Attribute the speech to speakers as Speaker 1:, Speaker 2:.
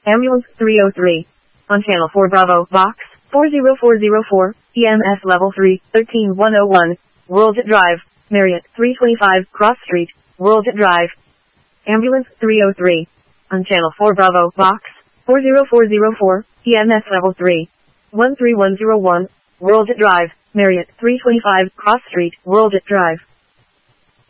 Speaker 1: Ambulance 303. On Channel 4 Bravo, Box 40404, EMS Level 3, 13101, Worldjet Drive, Marriott 325, Cross Street, Worldjet Drive. Ambulance 303. On Channel 4 Bravo, Box 40404, EMS Level 3, 13101, Worldjet Drive, Marriott 325, Cross Street, Worldjet Drive.